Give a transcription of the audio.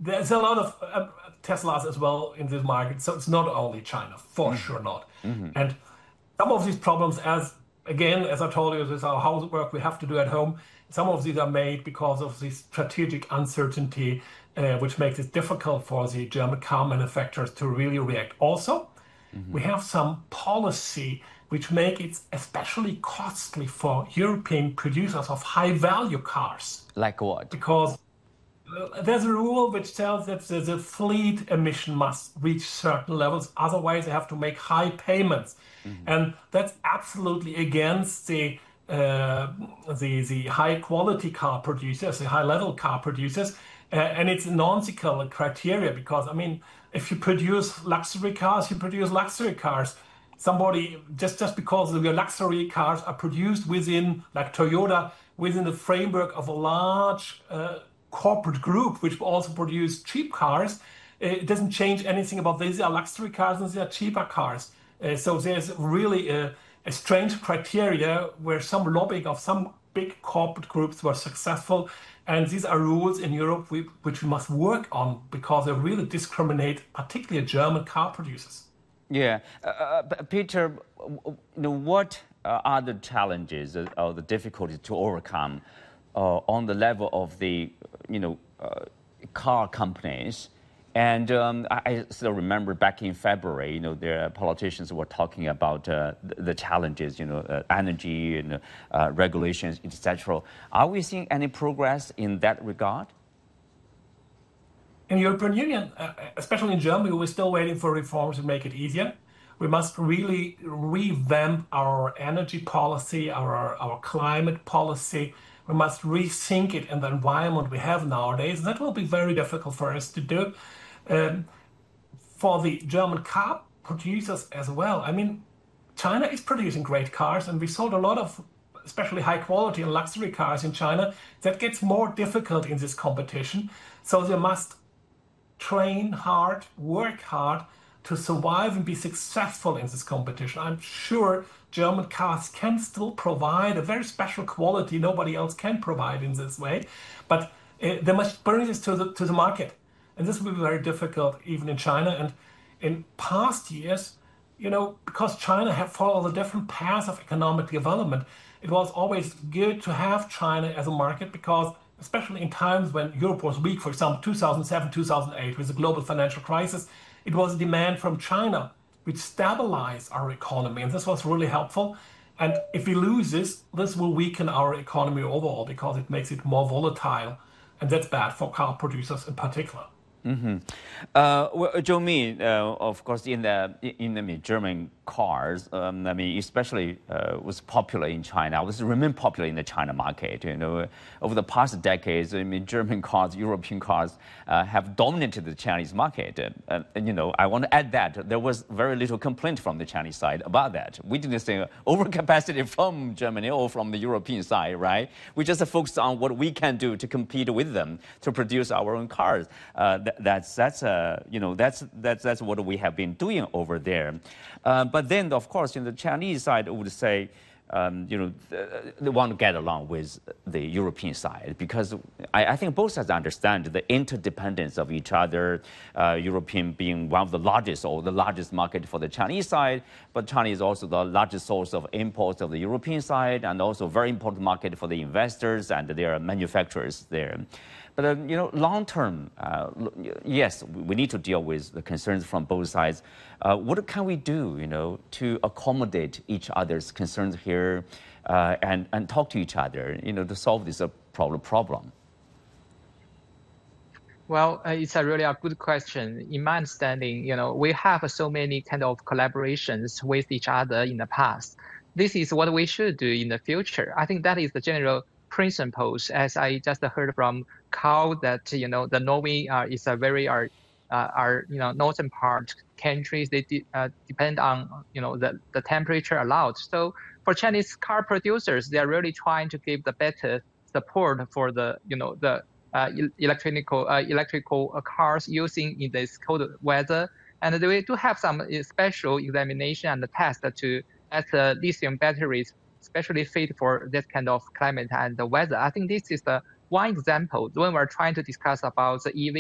there's a lot of Teslas as well in this market, so it's not only China, for sure not. Hmm. And some of these problems, as again, as I told you, this is our housework we have to do at home. Some of these are made because of the strategic uncertainty, which makes it difficult for the German car manufacturers to really react. Also, we Hmm. have some policy which make it especially costly for European producers of high value cars Like what? because there's a rule which tells that the fleet emission must reach certain levels, otherwise they have to make high payments, Hmm. and that's absolutely against uh, the high quality car producers, the high level car producers, and it's a nonsensical criteria because I mean, if you produce luxury cars, you produce luxury cars. Somebody just because your luxury cars are produced within, like Toyota, within the framework of a large corporate group which also produce cheap cars, it doesn't change anything about these are luxury cars and these are cheaper cars. So there's really a strange criteria where some lobbying of some big corporate groups were successful. And these are rules in Europe which we must work on because they really discriminate, particularly German car producers. Yeah, Peter, what are the challenges or the difficulties to overcome on the level of the, you know, car companies? And I still remember back in February, the politicians were talking about the challenges, energy and regulations, etc. Are we seeing any progress in that regard? In the European Union, especially in Germany, we're still waiting for reforms to make it easier. We must really revamp our energy policy, our climate policy. We must rethink it in the environment we have nowadays. That will be very difficult for us to do. Um, for the German car producers as well. I mean, China is producing great cars, and we sold a lot of especially high quality and luxury cars in China. That gets more difficult in this competition. So they must train hard, work hard to survive and be successful in this competition. I'm sure German cars can still provide a very special quality nobody else can provide in this way, but they must bring this to the market. And this will be very difficult even in China. And in past years, because China had followed a different path of economic development, it was always good to have China as a market because, especially in times when Europe was weak, for example, 2007, 2008, with the global financial crisis, it was a demand from China which stabilized our economy. And this was really helpful. And if we lose this will weaken our economy overall because it makes it more volatile. And that's bad for car producers in particular. Mm-hmm. Well, Zhou Mi, of course, in the German cars, I mean, especially was popular in China. Was remain popular in the China market. Over the past decades, I mean, German cars, European cars have dominated the Chinese market. I want to add that there was very little complaint from the Chinese side about that. We didn't say overcapacity from Germany or from the European side, right? We just focused on what we can do to compete with them to produce our own cars. That's what we have been doing over there. But then, of course, in the Chinese side, would say, they want to get along with the European side because I think both sides understand the interdependence of each other. European being one of the largest or the largest market for the Chinese side, but China is also the largest source of imports of the European side and also very important market for the investors and their manufacturers there. But long term, yes, we need to deal with the concerns from both sides. What can we do, to accommodate each other's concerns here, and talk to each other, to solve this problem? Well, it's a really a good question. In my understanding, we have so many kind of collaborations with each other in the past. This is what we should do in the future. I think that is the general principles, as I just heard from Carl, that the Norway is a very northern part countries. They depend on the temperature allowed. So for Chinese car producers, they are really trying to give the better support for the electrical cars using in this cold weather. And they do have some special examination and test to as lithium batteries especially fit for this kind of climate and the weather. I think this is the one example when we're trying to discuss about the EV